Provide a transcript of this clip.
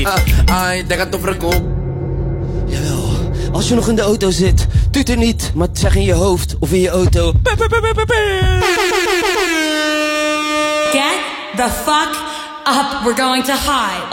niet. Ai, denk het over kop. Jawel, als je nog in de auto zit, toeter niet, maar zeg in je hoofd of in je auto. Get the fuck up, we're going to high.